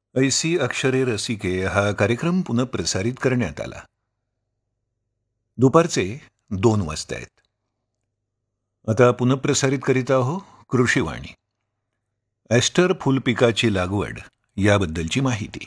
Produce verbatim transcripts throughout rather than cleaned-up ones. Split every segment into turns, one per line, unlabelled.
ऐसी अक्षरे रसिके हा कार्यक्रम पुनःप्रसारित करण्यात आला. दुपारचे दोन वाजता आहेत. आता पुनःप्रसारित करीत आहो कृषीवाणी. एस्टर फुलपिकाची लागवड याबद्दलची माहिती.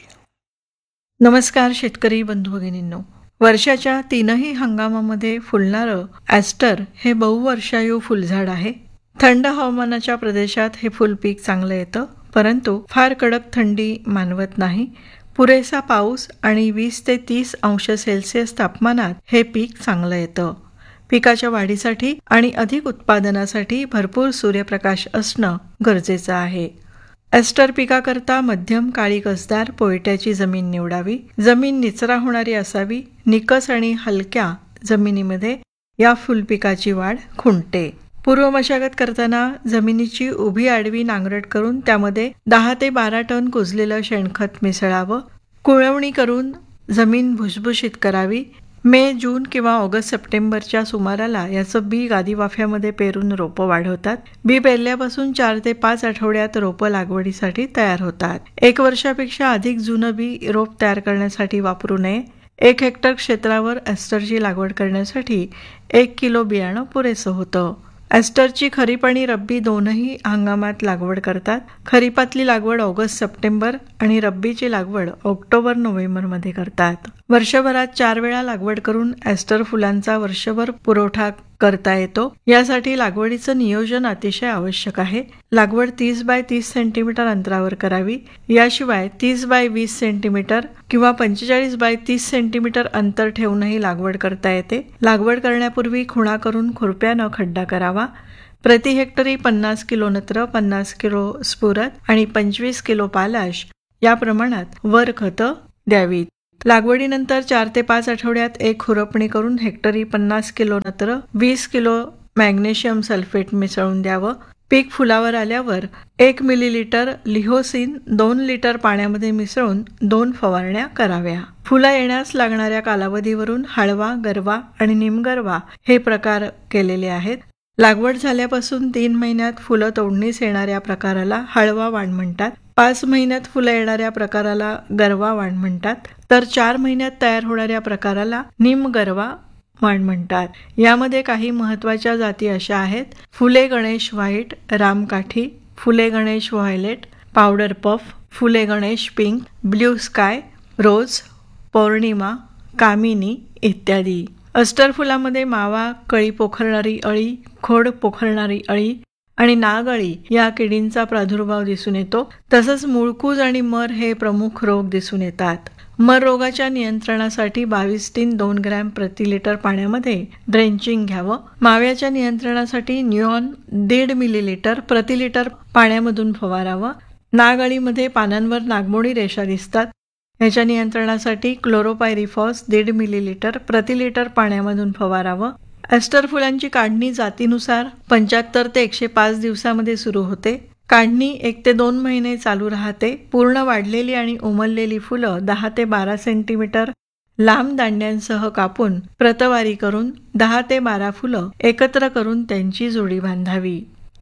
नमस्कार शेतकरी बंधू भगिनींनो. वर्षाच्या तीनही हंगामामध्ये फुलणारं ॲस्टर हे बहुवर्षायू फुलझाड आहे. थंड हवामानाच्या प्रदेशात हे फुलपीक चांगलं येतं, परंतु फार कडक थंडी मानवत नाही. पुरेसा पाऊस आणि वीस ते तीस अंश सेल्सिअस तापमानात हे पीक चांगलं येतं. पिकाच्या वाढीसाठी आणि अधिक उत्पादनासाठी भरपूर सूर्यप्रकाश असणं गरजेचं आहे. एस्टर पिकाकरता मध्यम काळी कसदार पोयट्याची जमीन निवडावी. जमीन निचरा होणारी असावी. निकस आणि हलक्या जमिनीमध्ये या फुलपिकाची वाढ खुंटते. पूर्व मशागत करताना जमिनीची उभी आडवी नांगरट करून त्यामध्ये दहा ते बारा टन कुजलेलं शेणखत मिसळावं. कुळवणी करून जमीन भुसभुशीत करावी. मे जून किंवा ऑगस्ट सप्टेंबरच्या सुमाराला याचं बी गादी वाफ्यामध्ये पेरून रोपं वाढवतात. बी पेरल्यापासून चार ते पाच आठवड्यात रोपं लागवडीसाठी तयार होतात. एक वर्षापेक्षा अधिक जुनं बी रोप तयार करण्यासाठी वापरू नये. एक हेक्टर क्षेत्रावर एस्टरची लागवड करण्यासाठी एक किलो बियाणं पुरेसं होतं. एस्टरची खरीप आणि रब्बी दोनही हंगामात लागवड करतात. खरीपातली लागवड ऑगस्ट सप्टेंबर आणि रब्बीची लागवड ऑक्टोबर नोव्हेंबरमध्ये करतात. वर्षभरात चार वेळा लागवड करून एस्टर फुलांचा वर्षभर पुरवठा करता येतो. यासाठी लागवडीचं नियोजन अतिशय आवश्यक आहे. लागवड तीस बाय तीस सेंटीमीटर अंतरावर करावी. याशिवाय तीस बाय वीस सेंटीमीटर किंवा पंचेचाळीस बाय तीस सेंटीमीटर अंतर ठेवूनही लागवड करता येते. लागवड करण्यापूर्वी खुणा करून खुरप्यानं खड्डा करावा. प्रति हेक्टरी पन्नास किलो नत्र, पन्नास किलो स्फुरद आणि पंचवीस किलो पालाश या प्रमाणात वर खतं द्यावीत. लागवडीनंतर चार ते पाच आठवड्यात एक खुरपणी करून हेक्टरी पन्नास किलो नत्र, वीस किलो मॅग्नेशियम सल्फेट मिसळून द्यावं. पीक फुलावर आल्यावर एक मिलीलिटर लिहोसिन दोन लिटर पाण्यामध्ये मिसळून दोन फवारण्या कराव्या. फुलं येण्यास लागणाऱ्या कालावधीवरून हळवा, गरवा आणि निमगरवा हे प्रकार केलेले आहेत. लागवड झाल्यापासून तीन महिन्यात फुलं तोडणीस येणाऱ्या प्रकाराला हळवा वाण म्हणतात. पाच महिन्यात फुलं येणाऱ्या प्रकाराला गरवा वाण म्हणतात, तर चार महिन्यात तयार होणाऱ्या प्रकाराला निमगरवा वाण म्हणतात. यामध्ये काही महत्त्वाच्या जाती अशा आहेत: फुले गणेश व्हाईट, रामकाठी, फुले गणेश व्हायलेट, पावडर पफ, फुले गणेश पिंक, ब्ल्यू स्काय, रोज, पौर्णिमा, कामिनी इत्यादी. अस्टर फुलामध्ये मावा, कळी पोखरणारी अळी, खोड पोखरणारी अळी आणि नागअळी या किडींचा प्रादुर्भाव दिसून येतो. तसंच मुळकूज आणि मर हे प्रमुख रोग दिसून येतात. मर रोगाच्या नियंत्रणासाठी बाविस्टीन दोन ग्रॅम प्रति लिटर पाण्यामध्ये ड्रेंचिंग घ्यावं. माव्याच्या नियंत्रणासाठी न्यूऑन दीड मिलीलिटर प्रति लिटर पाण्यामधून फवारावं. नागअळीमध्ये पानांवर नागमोडी रेषा दिसतात. याच्या नियंत्रणासाठी क्लोरोपायरिफॉस दीड मिलीलिटर प्रति लिटर पाण्यामधून फवारावं. एस्टर फुलांची काढणी जातीनुसार पंच्याहत्तर ते एकशे पाच दिवसामध्ये सुरू होते. काढणी एक ते दोन महिने चालू राहते. पूर्ण वाढलेली आणि उमललेली फुलं दहा ते बारा सेंटीमीटर लांब दांड्यांसह कापून प्रतवारी करून दहा ते बारा फुलं एकत्र करून त्यांची जोडी बांधावी.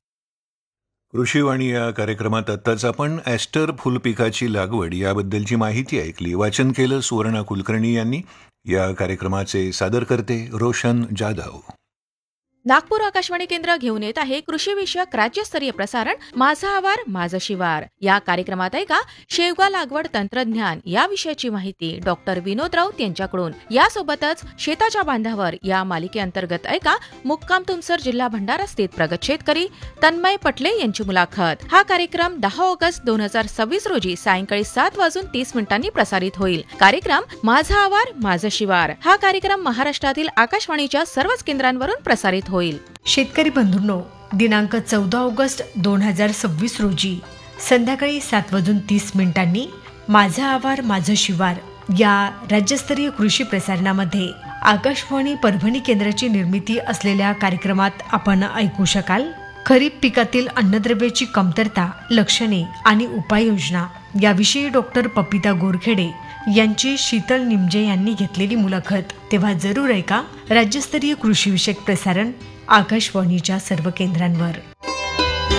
कृषीवाणी या कार्यक्रमात आत्ताच आपण एस्टर फुलपिकाची लागवड याबद्दलची माहिती ऐकली. वाचन केलं सुवर्णा कुलकर्णी यांनी. या कार्यक्रमाचे सादरकर्ते रोशन जाधव.
नागपूर आकाशवाणी केंद्र घेऊन येत आहे कृषी विषयक राज्यस्तरीय प्रसारण माझा आवार माझं शिवार. या कार्यक्रमात ऐका शेवगा लागवड तंत्रज्ञान या विषयाची माहिती डॉक्टर विनोद राऊत यांच्याकडून. यासोबतच शेताच्या बांधावर या मालिकेअंतर्गत ऐका मुक्काम तुमसर जिल्हा भंडारा स्थित प्रगत शेतकरी तन्मय पटले यांची मुलाखत. हा कार्यक्रम दहा ऑगस्ट दोन हजार सव्वीस रोजी सायंकाळी सात वाजून तीस मिनिटांनी प्रसारित होईल. कार्यक्रम माझा आवार माझं शिवार हा कार्यक्रम महाराष्ट्रातील आकाशवाणीच्या सर्वच केंद्रांवरून प्रसारित होईल.
शेतकरी बंधूंनो, दिनांक चौदा ऑगस्ट दोन हजार सव्वीस रोजी संध्याकाळी सात वाजून तीस मिनिटांनी माझा आवार माझं शिवार या राज्यस्तरीय कृषी प्रसारणामध्ये आकाशवाणी परभणी केंद्राची निर्मिती असलेल्या कार्यक्रमात आपण ऐकू शकाल खरीप पिकातील अन्नद्रव्याची कमतरता, लक्षणे आणि उपाययोजना याविषयी डॉक्टर पपिता गोरखेडे यांची शीतल निमजे यांनी घेतलेली मुलाखत. तेव्हा जरूर ऐका राज्यस्तरीय कृषी विषयक प्रसारण आकाशवाणीच्या सर्व केंद्रांवर.